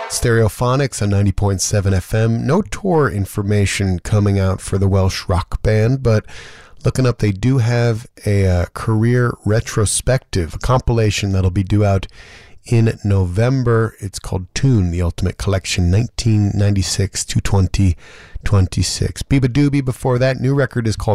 Stereophonics on 90.7 FM. No tour information coming out for the Welsh rock band, but looking up, they do have a career retrospective, a compilation that'll be due out in November. It's called Tune, the Ultimate Collection, 1996 to 2026. Biba Doobie before that. New record is called